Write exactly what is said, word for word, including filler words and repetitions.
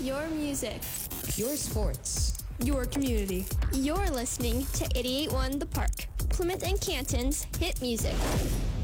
Your music. Your sports. Your community. You're listening to eighty-eight point one The Park, Plymouth and Canton's hit music.